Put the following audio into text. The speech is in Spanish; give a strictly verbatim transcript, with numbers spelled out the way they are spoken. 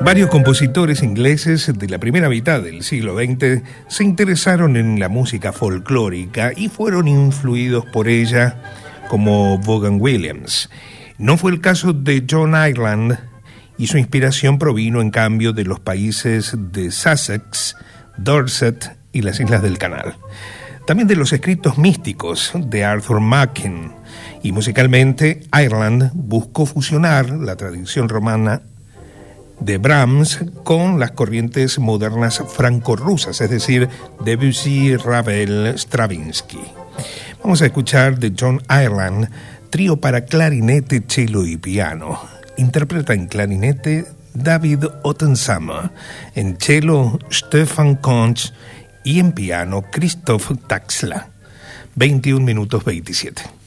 Varios compositores ingleses de la primera mitad del siglo veinte se interesaron en la música folclórica y fueron influidos por ella, como Vaughan Williams. No fue el caso de John Ireland, y su inspiración provino en cambio de los países de Sussex, Dorset y las Islas del Canal. También de los escritos místicos de Arthur Machen. Y musicalmente, Ireland buscó fusionar la tradición romana de Brahms con las corrientes modernas franco-rusas, es decir, Debussy, Ravel, Stravinsky. Vamos a escuchar de John Ireland, trío para clarinete, cello y piano. Interpreta en clarinete David Ottenshammer, en cello Stefan Konch y en piano Christoph Taxla. veintiún minutos veintisiete.